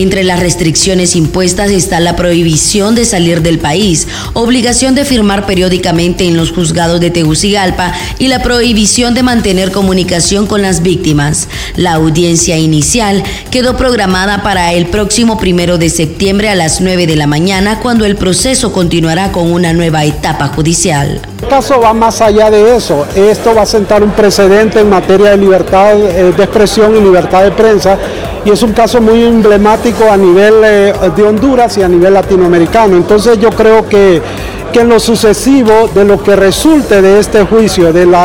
Entre las restricciones impuestas está la prohibición de salir del país, obligación de firmar periódicamente en los juzgados de Tegucigalpa y la prohibición de mantener comunicación con las víctimas. La audiencia inicial quedó programada para el próximo 1 de septiembre a las 9 de la mañana, cuando el proceso continuará con una nueva etapa judicial. El caso va más allá de eso. Esto va a sentar un precedente en materia de libertad de expresión y libertad de prensa, y es un caso muy emblemático a nivel de Honduras y a nivel latinoamericano. Entonces yo creo que en lo sucesivo, de lo que resulte de este juicio,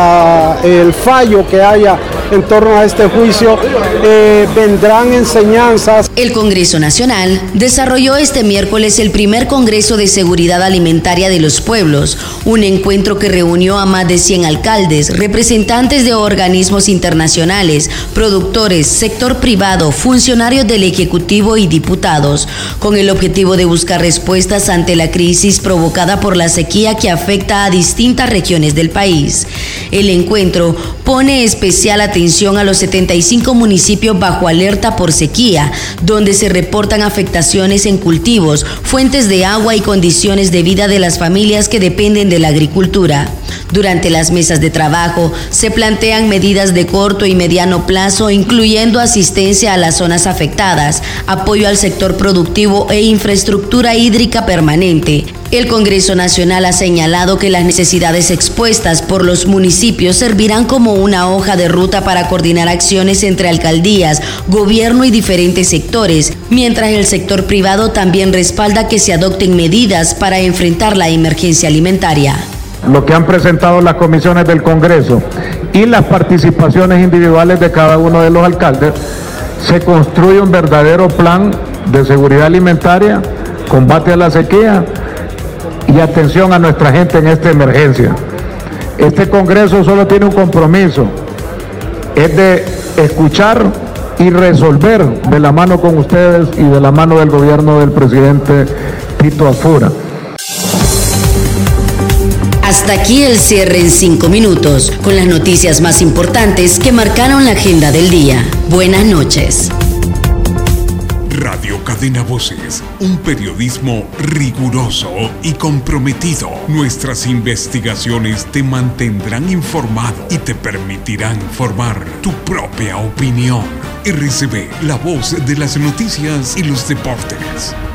el fallo que haya en torno a este juicio, vendrán enseñanzas. El Congreso Nacional desarrolló este miércoles el primer Congreso de Seguridad Alimentaria de los Pueblos, un encuentro que reunió a más de 100 alcaldes, representantes de organismos internacionales, productores, sector privado, funcionarios del Ejecutivo y diputados, con el objetivo de buscar respuestas ante la crisis provocada por la sequía que afecta a distintas regiones del país. El encuentro pone especial atención a los 75 municipios bajo alerta por sequía, donde se reportan afectaciones en cultivos, fuentes de agua y condiciones de vida de las familias que dependen de la agricultura. Durante las mesas de trabajo se plantean medidas de corto y mediano plazo, incluyendo asistencia a las zonas afectadas, apoyo al sector productivo e infraestructura hídrica permanente. El Congreso Nacional ha señalado que las necesidades expuestas por los municipios servirán como una hoja de ruta para coordinar acciones entre alcaldías, gobierno y diferentes sectores, mientras el sector privado también respalda que se adopten medidas para enfrentar la emergencia alimentaria. Lo que han presentado las comisiones del Congreso y las participaciones individuales de cada uno de los alcaldes, se construye un verdadero plan de seguridad alimentaria, combate a la sequía y atención a nuestra gente en esta emergencia. Este Congreso solo tiene un compromiso, es de escuchar y resolver de la mano con ustedes y de la mano del gobierno del presidente Tito Afura. Hasta aquí el cierre en 5 minutos, con las noticias más importantes que marcaron la agenda del día. Buenas noches. Radio Cadena Voces, un periodismo riguroso y comprometido. Nuestras investigaciones te mantendrán informado y te permitirán formar tu propia opinión. RCB, la voz de las noticias y los deportes.